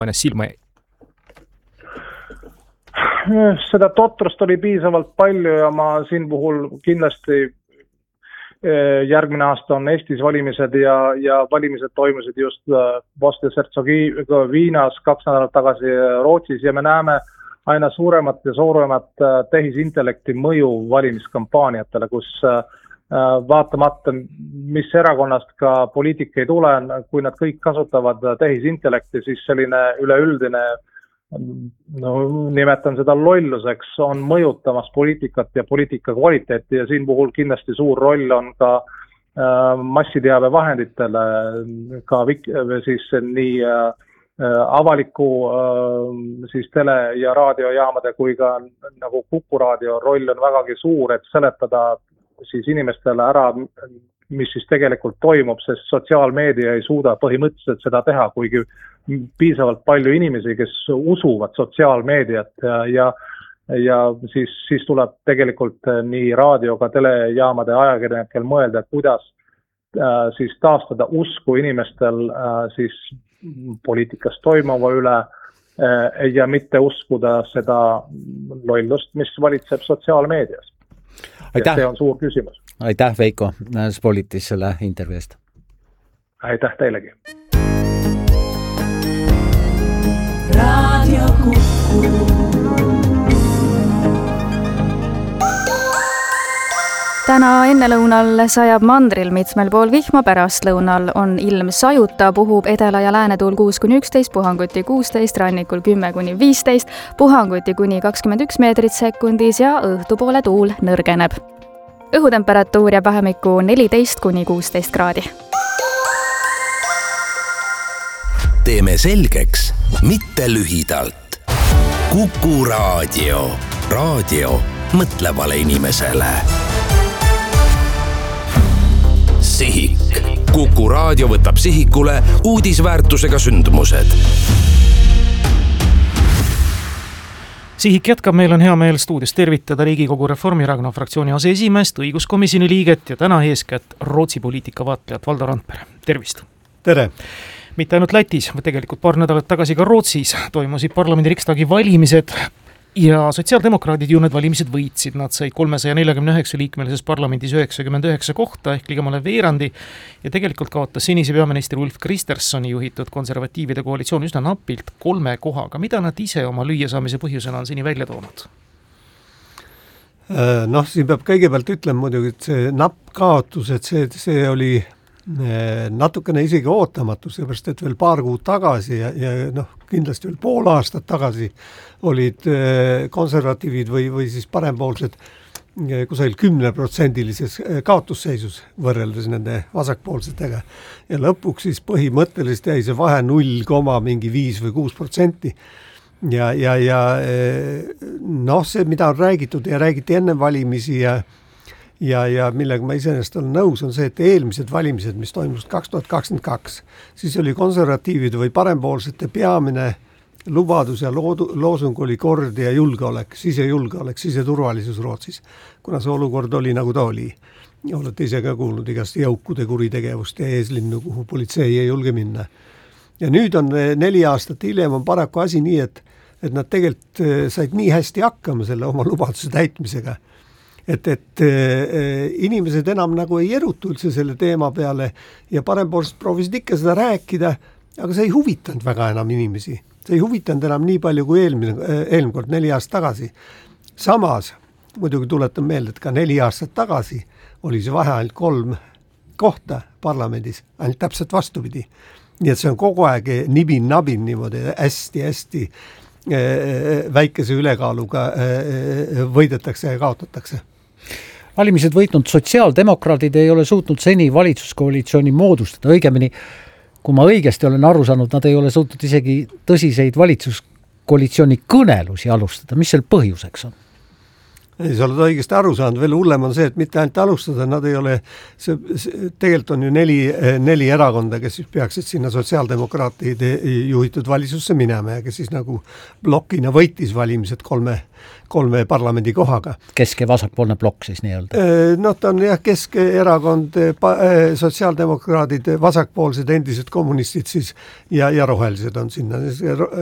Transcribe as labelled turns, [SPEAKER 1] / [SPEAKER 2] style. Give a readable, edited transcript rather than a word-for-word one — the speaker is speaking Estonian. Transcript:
[SPEAKER 1] silma jäi?
[SPEAKER 2] Seda totrust oli piisavalt palju ja ma siin puhul kindlasti järgmine aasta on Eestis valimised ja valimised toimusid just Bosnia-Hertsegoviinas 2 nädalat tagasi Rootsis ja me näeme aina suuremat ja suuremat tehisintellekti mõju valimiskampaaniatele, kus vaatamata, mis erakonnast ka poliitik ei tule, kui nad kõik kasutavad tehisintellekti, siis selline üleüldine, nimetan seda lolluseks, on mõjutamas poliitikat ja poliitika kvaliteeti ja siin puhul kindlasti suur roll on ka massiteabevahenditele, ka siis nii avaliku siis tele- ja raadiojaamade kui ka nagu Kuku raadio roll on vägagi suur, et seletada siis inimestele ära, mis siis tegelikult toimub, sest sotsiaalmeedia ei suuda põhimõtteliselt seda teha, kuigi piisavalt palju inimesi, kes usuvad sotsiaalmeediat ja siis tuleb tegelikult nii raadioga, telejaamade ajakirjanikel mõelda, kuidas siis taastada usku inimestel siis poliitikas toimuva üle ja mitte uskuda seda lollust, mis valitseb sotsiaalmeedias.
[SPEAKER 3] Aitäh.
[SPEAKER 2] See on suur küsimus.
[SPEAKER 3] Aitäh, Veiko Spolitis selle intervjuust.
[SPEAKER 2] Aitäh teilegi.
[SPEAKER 4] Radio Kuku.
[SPEAKER 5] Täna ennelõunal sajab mandril mitmel pool vihma, pärastlõunal on ilm sajuta, puhub edela- ja läänetuul 6-11, puhanguti 16, rannikul 10-15, puhanguti kuni 21 meetrit sekundis ja õhtupoole tuul nõrgeneb. Õhutemperatuur jääb vahemikku 14-16 kraadi.
[SPEAKER 6] Teeme selgeks, mitte lühidalt. Kuku raadio. Raadio mõtlevale inimesele. Sihik. Kuku raadio võtab sihikule uudisväärtusega sündmused.
[SPEAKER 1] Sihik jätkab, meil on hea meel stuudios tervitada Riigikogu Reformierakonna fraktsiooni aseesimeest, õiguskomisjoni liiget ja täna eeskätt Rootsi poliitikavaatlejat Valdo Randpere. Tervist!
[SPEAKER 7] Tere!
[SPEAKER 1] Mitte ainult Lätis, vaid tegelikult paar nädalat tagasi ka Rootsis toimusid parlamendi Riksdagi valimised ja sotsiaaldemokraadid ju need valimised võitsid. Nad said 349 liikmelises parlamendis 99 kohta ehk ligemale veerandi ja tegelikult kaotas senise peaministri Ulf Kristerssoni juhitud konservatiivide koalitsioon üsna napilt 3 kohaga. Mida nad ise oma lüüasaamise põhjusena on seni välja toonud?
[SPEAKER 7] Siin peab kõigepealt ütlema muidugi, et see napp kaotus, et see oli natukene isegi ootamatu, seepärast, et veel paar kuud tagasi ja kindlasti veel pool aastat tagasi olid konservatiivid või siis parempoolsed kusagil 10%-lises kaotusseisus võrreldes nende vasakpoolsetega. Ja lõpuks siis põhimõtteliselt jäi see vahe 0,5 või 6%. Ja see, mida on räägitud ja räägiti enne valimisi ja millega ma iseenesest olen nõus, on see, et eelmised valimised, mis toimus 2022, siis oli konservatiivide või parempoolsete peamine lubadus ja loosung oli kord ja julgeolek, siseturvalisus Rootsis, kuna see olukord oli nagu ta oli. Olete ise ka kuulnud igast jõukude kuritegevust ja eeslinnu, kuhu politsei ei julge minna. Ja nüüd on 4 aastat hiljem on paraku asi nii, et nad tegelikult said nii hästi hakkama selle oma lubaduse täitmisega, et inimesed enam nagu ei erutu üldse selle teema peale ja parempoolsed proovisid ikka seda rääkida, aga see ei huvitanud väga enam inimesi. See ei huvitanud enam nii palju kui eelmine kord 4 aastat tagasi. Samas, muidugi tuletan meelde, et ka 4 aastat tagasi oli see vahe ainult 3 kohta parlamendis, ainult täpselt vastupidi. Nii et see on kogu aeg nibin-nabin niimoodi hästi väikese ülekaaluga võidetakse ja kaotatakse.
[SPEAKER 3] Valimised võitnud sotsiaaldemokraadid ei ole suutnud seni valitsuskoalitsiooni moodustada. Õigemini, kui ma õigesti olen aru saanud, nad ei ole suutnud isegi tõsiseid valitsuskoalitsiooni kõnelusi alustada. Mis seal põhjuseks on?
[SPEAKER 7] Ei, sa oled õigesti aru saanud, veel hullem on see, et mitte ainult alustada, nad ei ole, tegelikult on ju neli erakonda, kes siis peaksid sinna sotsiaaldemokraatide juhitud valitsusse minema ja kes siis nagu blokina võitis valimised kolme parlamendi kohaga.
[SPEAKER 3] Kesk- ja vasakpoolne blokk siis nii-öelda?
[SPEAKER 7] No ta on jah, Keskerakond, sotsiaaldemokraadid, vasakpoolsed endised kommunistid siis ja rohelised on sinna.